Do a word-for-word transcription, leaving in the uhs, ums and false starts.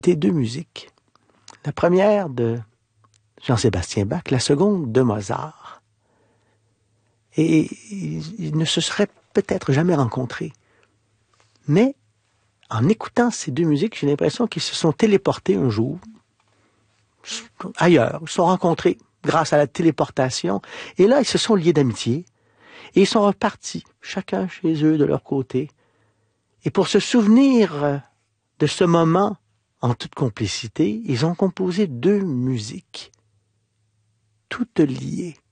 Tes deux musiques. La première de Jean-Sébastien Bach, la seconde de Mozart. Et ils ne se seraient peut-être jamais rencontrés. Mais en écoutant ces deux musiques, j'ai l'impression qu'ils se sont téléportés un jour ailleurs. Ils se sont rencontrés grâce à la téléportation. Et là, ils se sont liés d'amitié. Et ils sont repartis, chacun chez eux de leur côté. Et pour se souvenir de ce moment en toute complicité, ils ont composé deux musiques, toutes liées.